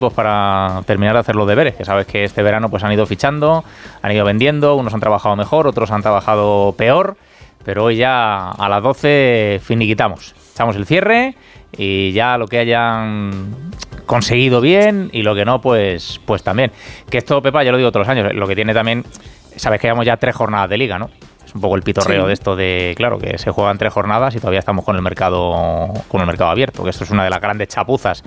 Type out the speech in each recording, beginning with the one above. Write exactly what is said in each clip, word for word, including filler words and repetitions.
pues para terminar de hacer los deberes, que sabes que este verano pues han ido fichando, han ido vendiendo, unos han trabajado mejor, otros han trabajado peor, pero hoy ya a las doce finiquitamos, echamos el cierre y ya lo que hayan conseguido bien y lo que no, pues, pues también. Que esto, Pepa, ya lo digo todos los años, lo que tiene también, sabes que llevamos ya tres jornadas de liga, ¿no? Es un poco el pitorreo sí. de esto de, claro, que se juegan tres jornadas y todavía estamos con el mercado con el mercado abierto, que esto es una de las grandes chapuzas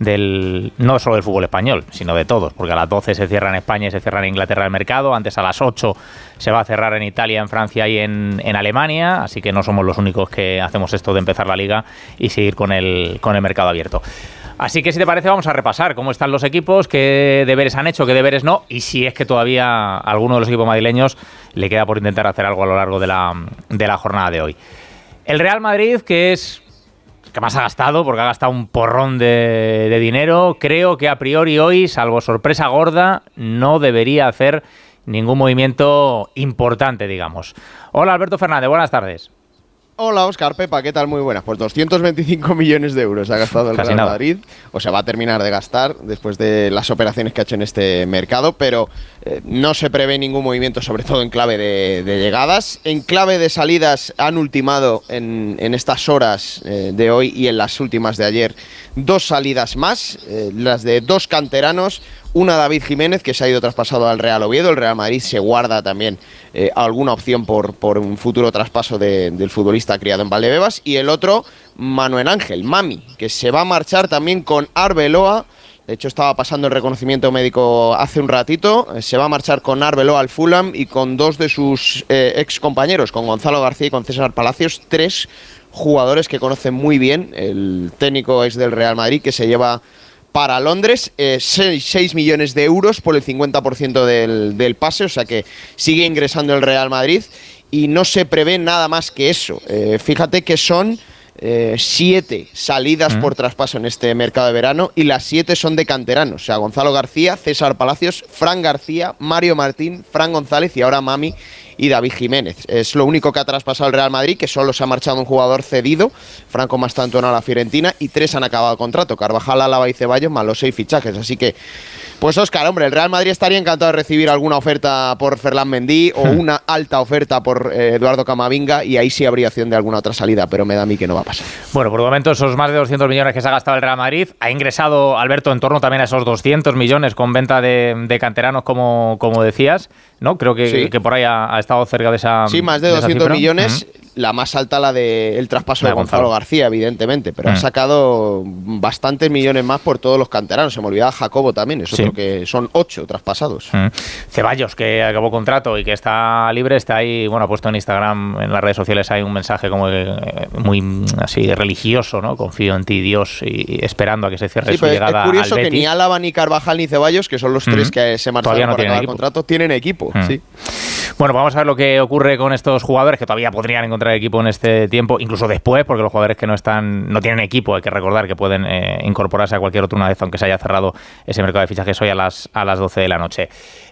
del no solo del fútbol español, sino de todos, porque a las doce se cierra en España y se cierra en Inglaterra el mercado, antes a las ocho se va a cerrar en Italia, en Francia y en, en Alemania, así que no somos los únicos que hacemos esto de empezar la liga y seguir con el, con el mercado abierto. Así que si te parece vamos a repasar cómo están los equipos, qué deberes han hecho, qué deberes no, y si es que todavía a alguno de los equipos madrileños le queda por intentar hacer algo a lo largo de la, de la jornada de hoy. El Real Madrid, que es que más ha gastado, porque ha gastado un porrón de, de dinero, creo que a priori hoy, salvo sorpresa gorda, no debería hacer ningún movimiento importante, digamos. Hola Alberto Fernández, buenas tardes. Hola Óscar, Pepa, ¿qué tal? Muy buenas. Pues doscientos veinticinco millones de euros ha gastado el Real Madrid, o sea, va a terminar de gastar después de las operaciones que ha hecho en este mercado, pero eh, no se prevé ningún movimiento, sobre todo en clave de, de llegadas. En clave de salidas han ultimado en, en estas horas eh, de hoy y en las últimas de ayer dos salidas más, eh, las de dos canteranos. Una, David Jiménez, que se ha ido traspasado al Real Oviedo. El Real Madrid se guarda también eh, alguna opción por, por un futuro traspaso de, del futbolista criado en Valdebebas. Y el otro, Manuel Ángel, Mami, que se va a marchar también con Arbeloa. De hecho, estaba pasando el reconocimiento médico hace un ratito. Se va a marchar con Arbeloa al Fulham y con dos de sus eh, ex compañeros, con Gonzalo García y con César Palacios. Tres jugadores que conocen muy bien. El técnico es del Real Madrid, que se lleva para Londres, eh, seis millones de euros por el cincuenta por ciento del, del pase, o sea que sigue ingresando el Real Madrid y no se prevé nada más que eso. Eh, fíjate que son eh, siete salidas mm. por traspaso en este mercado de verano y las siete son de canteranos, o sea, Gonzalo García, César Palacios, Fran García, Mario Martín, Fran González y ahora Mami y David Jiménez. Es lo único que ha traspasado el Real Madrid, que solo se ha marchado un jugador cedido, Franco Mastantona a la Fiorentina, y tres han acabado contrato, Carvajal, Álava y Ceballos, más los seis fichajes. Así que, pues Óscar, hombre, el Real Madrid estaría encantado de recibir alguna oferta por Ferland Mendy o una alta oferta por eh, Eduardo Camavinga, y ahí sí habría opción de alguna otra salida, pero me da a mí que no va a pasar. Bueno, por el momento esos más de doscientos millones que se ha gastado el Real Madrid, ha ingresado Alberto en torno también a esos doscientos millones con venta de, de canteranos, como, como decías, ¿no? Creo que, sí. que por ahí ha, ha estado cerca de esa Sí, más de, de doscientos millones, uh-huh. La más alta la del de traspaso de, de Gonzalo. Gonzalo García, evidentemente, pero uh-huh. ha sacado bastantes millones más por todos los canteranos. Se me olvidaba Jacobo también, eso sí. Creo que son ocho traspasados. Uh-huh. Ceballos, que acabó contrato y que está libre, está ahí, bueno, ha puesto en Instagram, en las redes sociales hay un mensaje como que, muy así religioso, ¿no? Confío en ti, Dios, y esperando a que se cierre sí, su llegada al Betis. Es curioso que ni Álava, ni Carvajal, ni Ceballos, que son los uh-huh. tres que se marcharon no por acabar el contrato, tienen equipo. Uh-huh. Sí. Bueno, vamos a ver lo que ocurre con estos jugadores que todavía podrían encontrar equipo en este tiempo, incluso después, porque los jugadores que no están, no tienen equipo, hay que recordar que pueden eh, incorporarse a cualquier otro una vez, aunque se haya cerrado ese mercado de fichajes hoy a las, a las doce de la noche.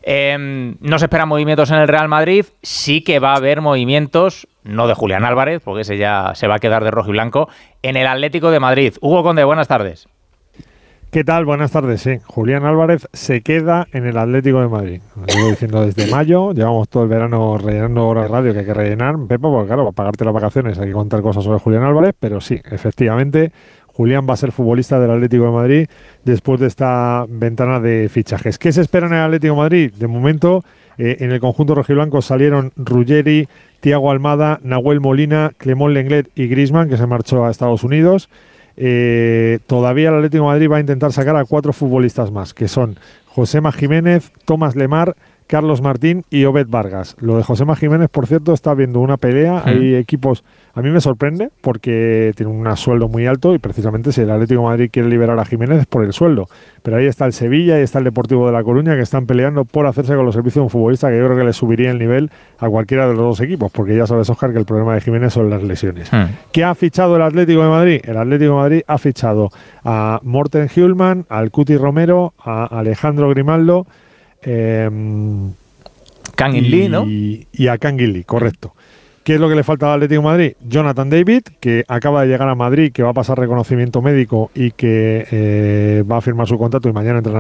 Eh, no se esperan movimientos en el Real Madrid, sí que va a haber movimientos, no de Julián Álvarez, porque ese ya se va a quedar de rojo y blanco, en el Atlético de Madrid. Hugo Conde, buenas tardes. ¿Qué tal? Buenas tardes, sí. Julián Álvarez se queda en el Atlético de Madrid. Lo llevo diciendo desde mayo, llevamos todo el verano rellenando horas de radio que hay que rellenar, Pepa, porque claro, para pagarte las vacaciones hay que contar cosas sobre Julián Álvarez, pero sí, efectivamente, Julián va a ser futbolista del Atlético de Madrid después de esta ventana de fichajes. ¿Qué se espera en el Atlético de Madrid? De momento, eh, en el conjunto rojiblanco salieron Ruggeri, Thiago Almada, Nahuel Molina, Clément Lenglet y Griezmann, que se marchó a Estados Unidos. Eh, todavía el Atlético de Madrid va a intentar sacar a cuatro futbolistas más, que son Josema Jiménez, Tomás Lemar, Carlos Martín y Obed Vargas. Lo de Josema Jiménez, por cierto, está habiendo una pelea. Sí. Hay equipos... A mí me sorprende porque tiene un sueldo muy alto y precisamente si el Atlético de Madrid quiere liberar a Jiménez es por el sueldo. Pero ahí está el Sevilla y está el Deportivo de La Coruña, que están peleando por hacerse con los servicios de un futbolista que yo creo que le subiría el nivel a cualquiera de los dos equipos, porque ya sabes, Óscar, que el problema de Jiménez son las lesiones. Sí. ¿Qué ha fichado el Atlético de Madrid? El Atlético de Madrid ha fichado a Morten Hjulman, al Cuti Romero, a Alejandro Grimaldo, eh, Kangin Lee, ¿no? Y a Kangin Lee, correcto. ¿Qué es lo que le falta al Atlético de Madrid? Jonathan David, que acaba de llegar a Madrid, que va a pasar reconocimiento médico y que eh, va a firmar su contrato y mañana entrenará